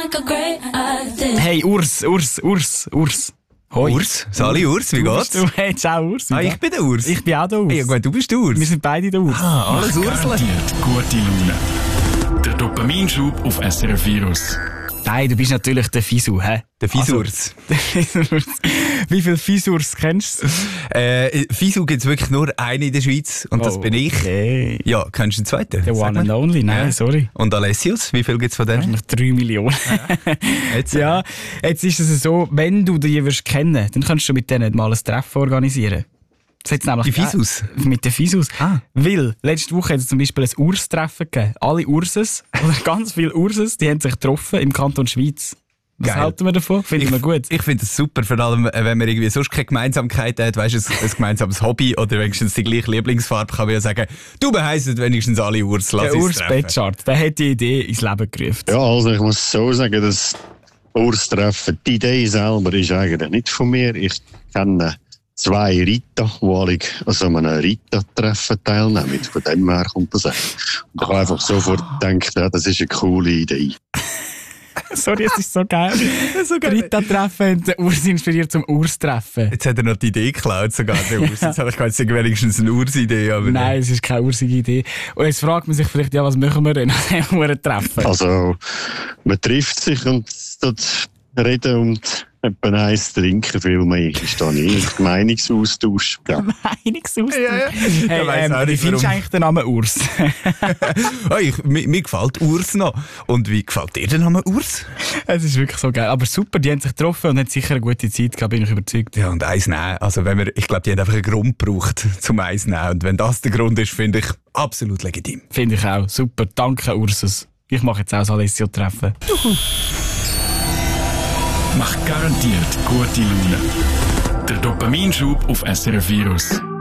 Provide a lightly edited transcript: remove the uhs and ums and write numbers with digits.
Hey, Urs. Hoi. Urs? Sali Urs, wie geht's? Du, hey, ciao Urs. Ich bin der Urs. Ich bin auch der Urs. Ja gut, du bist der Urs. Wir sind beide der Urs. Alles Ursle. Garantiert gute Laune. Der Dopaminschub auf SRF Virus. Nein, du bist natürlich der Fisu, hä? Der Fisurs. Der Fisurs. Wie viele Fisurs kennst du? Fisu gibt's wirklich nur einen in der Schweiz und das bin ich. Okay. Ja, kennst du den zweiten? Der One and Only, nein, Ja. sorry. Und Alessius, wie viel gibt's von denen? Noch 3 Millionen. Jetzt, Ja, jetzt ist es so, wenn du die wirst kennen, dann kannst du mit denen mal ein Treffen organisieren. Das hat's nämlich Die Fisus? Mit den Fisus. Ah. Weil, letzte Woche hat es zum Beispiel ein Urs-Treffen gegeben. Alle Urses, oder ganz viele Urses, die haben sich getroffen im Kanton Schweiz. Was Geil. halten wir davon? Finden wir gut. Ich finde das super, vor allem wenn man irgendwie sonst keine Gemeinsamkeit hat, weißt du, ein gemeinsames Hobby oder wenigstens die gleiche Lieblingsfarbe, kann man ja sagen, du beheisst wenigstens alle Urs, lass Der uns Urs treffen. Betschart, der hat die Idee ins Leben gerufen. Ja, also ich muss so sagen, das Urstreffen, die Idee selber ist eigentlich nicht von mir. Ich kenne 2 Ritter, die alle an so einem Ritter-Treffen teilnehmen. Von dem her kommt das eigentlich. Und ich habe einfach sofort gedacht, ja, das ist eine coole Idee. Sorry, es ist so geil. So geil. Rita-Treffen und der Urs inspiriert zum Urs-Treffen. Jetzt hat er noch die Idee geklaut, sogar der Urs. Jetzt habe ich gedacht, es sei wenigstens eine Urs-Idee. Aber Nein, es ist keine ursige Idee. Und jetzt fragt man sich vielleicht, ja, was machen wir denn an diesem Treffen? Also, man trifft sich und dort reden und etwa eins trinken, viel mehr ist da nicht. Meinungsaustausch. Ja. Meinungsaustausch. Ja. Ich Hey, weiss auch wie nicht, findest du warum. eigentlich den Namen Urs? Mir gefällt Urs noch. Und wie gefällt dir der Name Urs? Es ist wirklich so geil. Aber super, die haben sich getroffen und haben sicher eine gute Zeit gehabt, bin ich überzeugt. Ja, und eins nehmen. Also ich glaube, die haben einfach einen Grund gebraucht, zum eins nehmen. Und wenn das der Grund ist, finde ich absolut legitim. Finde ich auch. Super, danke Ursus. Ich mache jetzt auch das Alessio-Treffen. Macht garantiert gute Laune. Der Dopaminschub auf SRF Virus.